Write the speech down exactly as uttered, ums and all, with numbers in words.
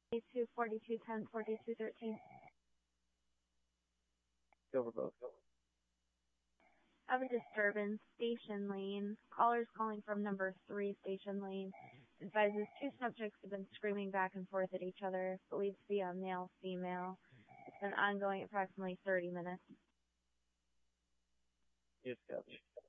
two forty-two ten forty-two thirteen. Go for both. Have a disturbance, station lane. Callers calling from number three station lane. Advises two subjects have been screaming back and forth at each other. Believed to be a male, female. It's been ongoing approximately thirty minutes. Yes, copy.